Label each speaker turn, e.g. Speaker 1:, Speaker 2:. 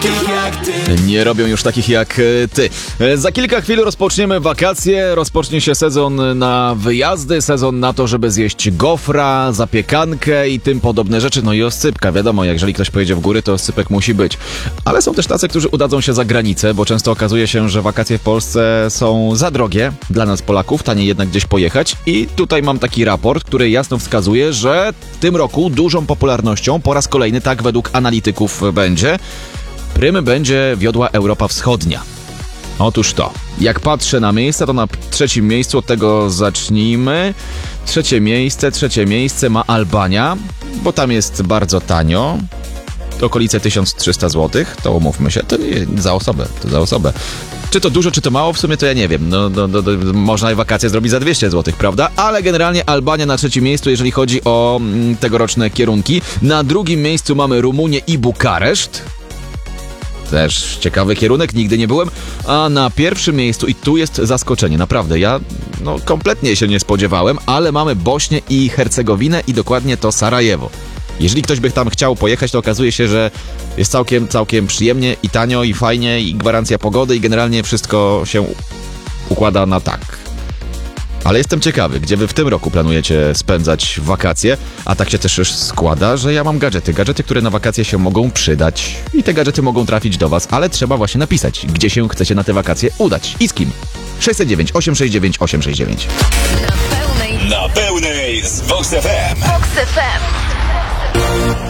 Speaker 1: takich jak ty.
Speaker 2: Nie robią już takich jak ty. Za kilka chwil rozpoczniemy wakacje, rozpocznie się sezon na wyjazdy, sezon na to, żeby zjeść gofra, zapiekankę i tym podobne rzeczy. No i oscypka, wiadomo, jeżeli ktoś pojedzie w góry, to oscypek musi być. Ale są też tacy, którzy udadzą się za granicę, bo często okazuje się, że wakacje w Polsce są za drogie dla nas Polaków, taniej jednak gdzieś pojechać. I tutaj mam taki raport, który jasno wskazuje, że w tym roku dużą popularnością po raz kolejny, tak według analityków będzie, prym będzie wiodła Europa Wschodnia. Otóż to, jak patrzę na miejsca, to na trzecim miejscu, od tego zacznijmy. Trzecie miejsce ma Albania, bo tam jest bardzo tanio. Okolice 1300 zł, to umówmy się, to nie, za osobę. Czy to dużo, czy to mało, w sumie to ja nie wiem. Można wakacje zrobić za 200 zł, prawda? Ale generalnie Albania na trzecim miejscu, jeżeli chodzi o tegoroczne kierunki. Na drugim miejscu mamy Rumunię i Bukareszt. Też ciekawy kierunek, nigdy nie byłem. A na pierwszym miejscu, i tu jest zaskoczenie, naprawdę, ja kompletnie się nie spodziewałem, ale mamy Bośnię i Hercegowinę i dokładnie to Sarajewo. Jeżeli ktoś by tam chciał pojechać, to okazuje się, że jest całkiem przyjemnie i tanio i fajnie i gwarancja pogody i generalnie wszystko się układa na tak. Ale jestem ciekawy, gdzie wy w tym roku planujecie spędzać wakacje, a tak się też już składa, że ja mam gadżety, które na wakacje się mogą przydać i te gadżety mogą trafić do was, ale trzeba właśnie napisać, gdzie się chcecie na te wakacje udać i z kim. 609 869 869.
Speaker 1: Na pełnej z Vox FM.
Speaker 3: Vox FM.